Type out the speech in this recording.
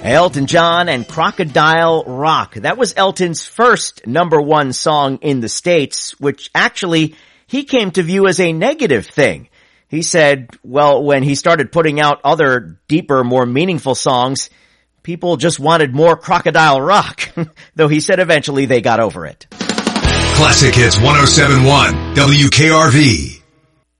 Elton John and Crocodile Rock. That was Elton's first #1 song in the States, which actually he came to view as a negative thing. He said, well, when he started putting out other deeper, more meaningful songs, people just wanted more Crocodile Rock, though he said eventually they got over it. Classic Hits 107.1 WKRV.